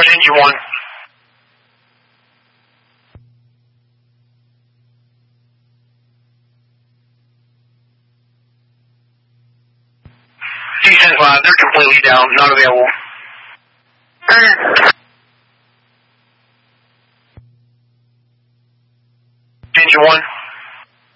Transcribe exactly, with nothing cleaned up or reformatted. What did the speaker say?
engine one. D ten five, they're completely down, not available. Okay. Engine one.